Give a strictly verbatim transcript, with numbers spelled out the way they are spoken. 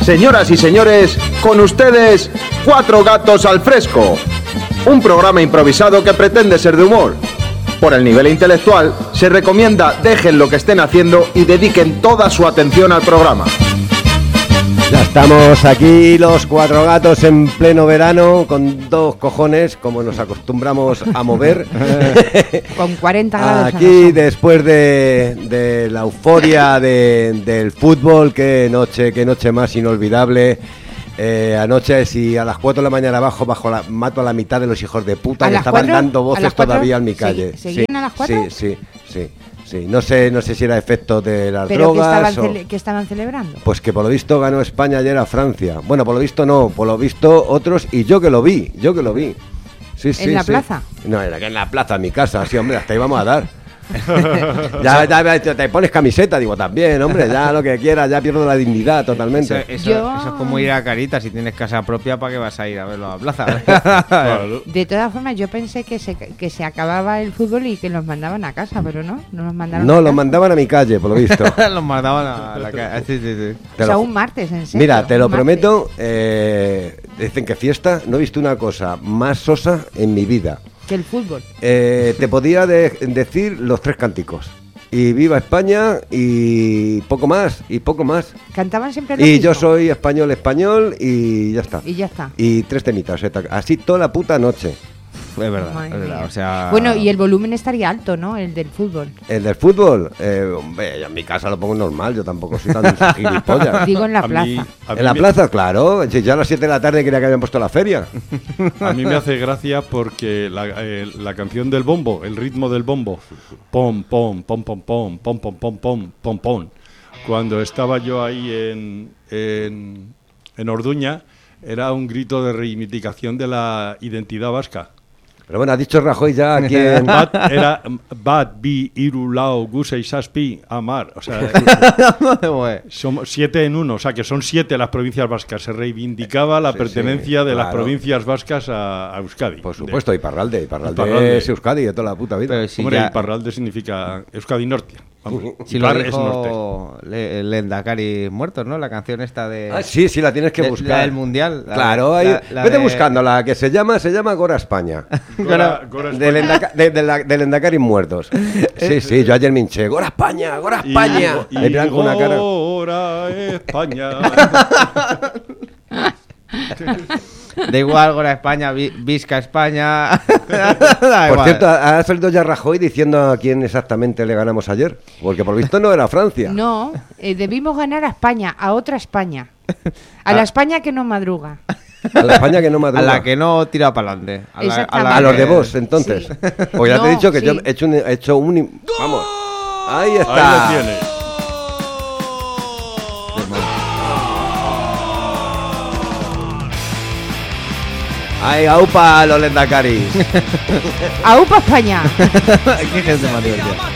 Señoras y señores, con ustedes, Cuatro Gatos al Fresco. Un programa improvisado que pretende ser de humor. Por el nivel intelectual, se recomienda dejen lo que estén haciendo y dediquen toda su atención al programa. Ya estamos aquí los cuatro gatos en pleno verano, con dos cojones, como nos acostumbramos a mover. Con cuarenta grados. Aquí, después de, de la euforia de, del fútbol, qué noche, qué noche más inolvidable. Eh, anoche, si a las cuatro de la mañana abajo, bajo la, mato a la mitad de los hijos de puta que estaban cuatro, dando voces todavía en mi calle. ¿Sí? ¿Seguían sí, a las cuatro? Sí, sí, sí. Sí, no sé, no sé si era efecto de las ¿Pero drogas. ¿Pero qué, o... cele- qué estaban celebrando? Pues que por lo visto ganó España ayer a Francia. Bueno, por lo visto no, por lo visto otros, y yo que lo vi, yo que lo vi. Sí, ¿En sí, la sí. plaza? No, era que en la plaza, en mi casa, sí, hombre, hasta ahí vamos a dar. ya, ya te pones camiseta, digo, también, hombre, ya lo que quieras, ya pierdo la dignidad totalmente. Eso, eso, Yo... eso es como ir a Caritas, si tienes casa propia, ¿para qué vas a ir a verlo a la plaza? De todas formas, yo pensé que se, que se acababa el fútbol y que los mandaban a casa, pero no, no los mandaron No, a los casa. mandaban a mi calle, por lo visto. Los mandaban a la calle, sí, sí, sí. O sea, lo... un martes, en serio. Mira, te lo martes. prometo, eh, dicen que fiesta, no he visto una cosa más sosa en mi vida. Que el fútbol. Eh, te podía de- decir los tres cánticos. Y viva España y poco más, y poco más. Cantaban siempre lo Y mismo. yo soy español, español y ya está. Y ya está. Y tres temitas, eh, así toda la puta noche. Es verdad, Madre es verdad, mía. o sea... Bueno, y el volumen estaría alto, ¿no? El del fútbol. El del fútbol, eh, hombre, yo en mi casa lo pongo normal, yo tampoco soy tan gilipollas. Digo en la A plaza. mí- a mí En la me- plaza, claro, si ya a las siete de la tarde quería que habían puesto la feria. A mí me hace gracia porque la, eh, la canción del bombo, el ritmo del bombo, pom, pom, pom, pom, pom, pom, pom, pom, pom, pom, pom. Cuando estaba yo ahí en, en, en Orduña, era un grito de reivindicación de la identidad vasca. Pero bueno, ha dicho Rajoy ya aquí en... Bat era Bat, Bi, Iru, Lao, Gusei, Saspi, Amar. O sea, somos siete en uno, o sea que son siete las provincias vascas. Se reivindicaba la Sí, pertenencia sí, de las claro. provincias vascas a, a Euskadi. Por supuesto, De- Iparralde, Iparralde, Iparralde. es Euskadi de toda la puta vida. Pero sí, Hombre, ya- Iparralde significa Euskadi Norte. Vamos, Si lo Ipar es norte. dijo Le- Lendakari Muertos, ¿no? La canción esta de... Ah, sí, sí, la tienes que de- buscar. La del Mundial. la- Claro, ahí, la- la vete de- buscando la que se llama, se llama Gora España. Gora- Gora Del España. Endaca- de, de la- del Endacari Muertos. Sí, sí, yo ayer me hinché. Gora España, Gora Y- España. y Ahí miran con una cara. Gora España. Da igual, Gora España, Vi- Visca España. Da Por igual. cierto, ha ha salido ya Rajoy diciendo a quién exactamente le ganamos ayer. Porque por lo visto no era Francia. No, eh, debimos ganar a España, a otra España. A la España que no madruga. A la España que no A madruga. la que no tira para adelante. A, la- Exactamente. A los que- de vos, entonces. Sí. Pues ya te he No, dicho que sí. yo he hecho un... he hecho un vamos. Ahí Ahí está. lo tiene. Ahí, aupa, los Lendacaris. ¡Aupa España! Qué gente más divertida.